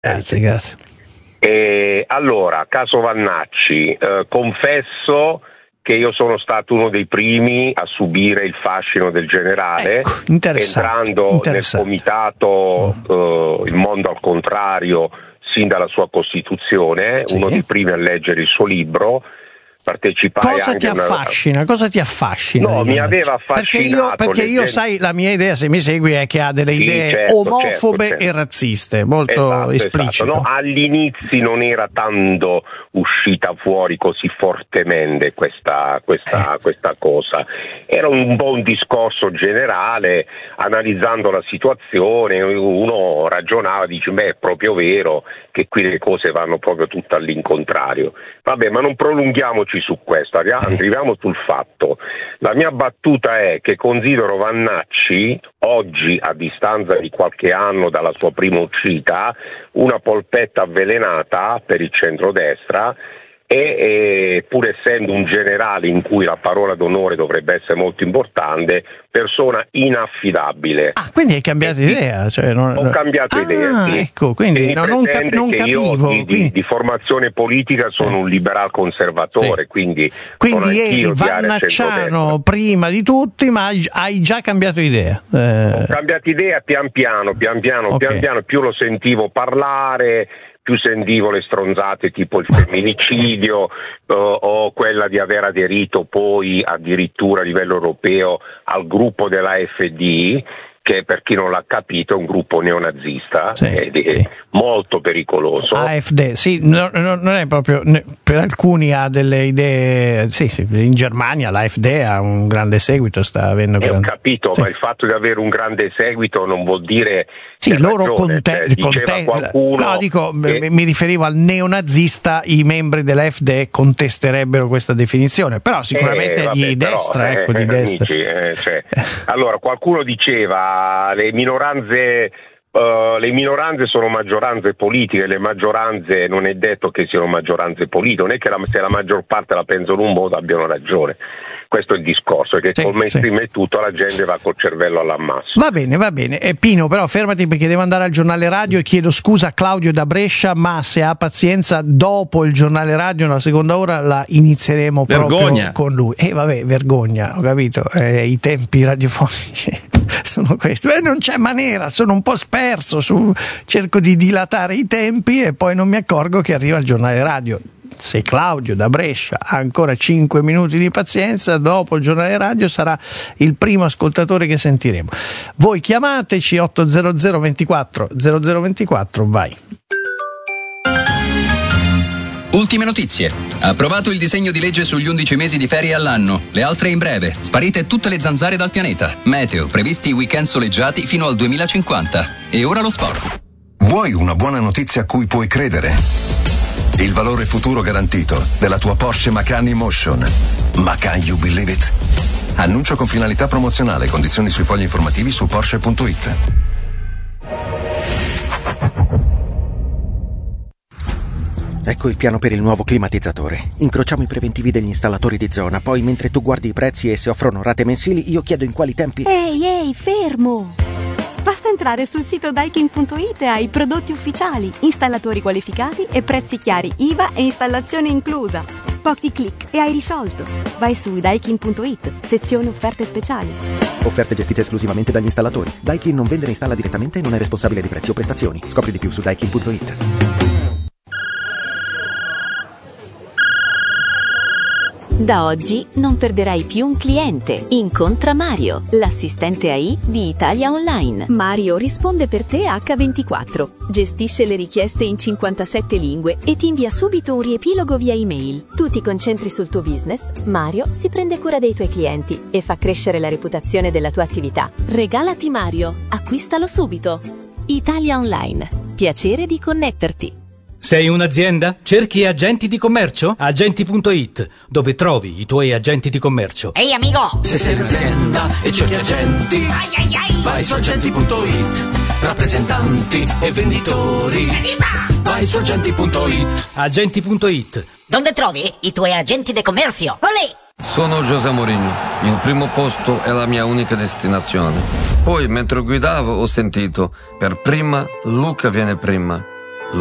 Grazie. Allora, caso Vannacci, confesso che io sono stato uno dei primi a subire il fascino del generale, entrando nel comitato Il Mondo al Contrario sin dalla sua costituzione, uno dei primi a leggere il suo libro. Partecipai Cosa ti affascina? No, mi aveva affascinato. Perché io sai, la mia idea, se mi segui, è che ha delle idee omofobe e razziste, molto esplicite. No, agli inizi non era tanto uscita fuori così fortemente questa cosa. Era un po' un discorso generale, analizzando la situazione, uno ragionava, dice, è proprio vero che qui le cose vanno proprio tutte all'incontrario. Vabbè, ma non prolunghiamoci su questo, arriviamo sul fatto. La mia battuta è che considero Vannacci, oggi a distanza di qualche anno dalla sua prima uscita, una polpetta avvelenata per il centrodestra, e pur essendo un generale in cui la parola d'onore dovrebbe essere molto importante, persona inaffidabile. Quindi hai cambiato idea? Ho cambiato idea, sì. Ecco, quindi non capivo. Io di formazione politica sono un liberal conservatore, quindi eri vannacciano prima di tutti, ma hai già cambiato idea. Ho cambiato idea pian piano, più lo sentivo parlare, più sentivo le stronzate tipo il femminicidio o quella di aver aderito poi addirittura a livello europeo al gruppo dell'AfD, che per chi non l'ha capito è un gruppo neonazista ed è molto pericoloso. AfD, non è proprio, per alcuni ha delle idee, in Germania l'AfD ha un grande seguito, sta avendo ho capito, ma il fatto di avere un grande seguito non vuol dire loro qualcuno mi riferivo al neonazista, i membri dell'AfD contesterebbero questa definizione, però sicuramente di destra, di destra. Allora, qualcuno diceva le minoranze sono maggioranze politiche, le maggioranze non è detto che siano maggioranze politiche, non è che se la maggior parte la pensa in un modo abbiano ragione. Questo è il discorso, è che col mainstream e tutto la gente va col cervello all'ammasso. Va bene. Pino, però fermati perché devo andare al giornale radio e chiedo scusa a Claudio da Brescia, ma se ha pazienza, dopo il giornale radio, nella seconda ora, la inizieremo proprio con lui. Vergogna, ho capito, i tempi radiofonici sono questi. Non c'è maniera, sono un po' sperso, cerco di dilatare i tempi e poi non mi accorgo che arriva il giornale radio. Se Claudio da Brescia ha ancora 5 minuti di pazienza, dopo il giornale radio sarà il primo ascoltatore che sentiremo. Voi chiamateci 800 24 0024, vai. Ultime notizie. Approvato il disegno di legge sugli 11 mesi di ferie all'anno. Le altre in breve. Sparite tutte le zanzare dal pianeta. Meteo. Previsti weekend soleggiati fino al 2050. E ora lo sport. Vuoi una buona notizia a cui puoi credere? Il valore futuro garantito della tua Porsche Macan E-Motion. Ma can you believe it? Annuncio con finalità promozionale. Condizioni sui fogli informativi su Porsche.it. Ecco il piano per il nuovo climatizzatore. Incrociamo i preventivi degli installatori di zona, poi mentre tu guardi i prezzi e se offrono rate mensili, io chiedo in quali tempi... Ehi, fermo! Basta entrare sul sito Daikin.it e hai prodotti ufficiali, installatori qualificati e prezzi chiari, IVA e installazione inclusa. Pochi click e hai risolto. Vai su Daikin.it, sezione offerte speciali. Offerte gestite esclusivamente dagli installatori. Daikin non vende e installa direttamente e non è responsabile di prezzi o prestazioni. Scopri di più su Daikin.it. Da oggi non perderai più un cliente. Incontra Mario, l'assistente AI di Italia Online. Mario risponde per te H24, gestisce le richieste in 57 lingue e ti invia subito un riepilogo via email. Tu ti concentri sul tuo business, Mario si prende cura dei tuoi clienti e fa crescere la reputazione della tua attività. Regalati Mario, acquistalo subito. Italia Online, piacere di connetterti. Sei un'azienda? Cerchi agenti di commercio? Agenti.it, dove trovi i tuoi agenti di commercio. Ehi amico! Se sei un'azienda e cerchi agenti, vai su agenti.it. Rappresentanti e venditori, vai su agenti.it. Agenti.it. Dove trovi i tuoi agenti di commercio? Olè! Sono José Mourinho, il primo posto è la mia unica destinazione. Poi mentre guidavo ho sentito, per prima Luca viene prima.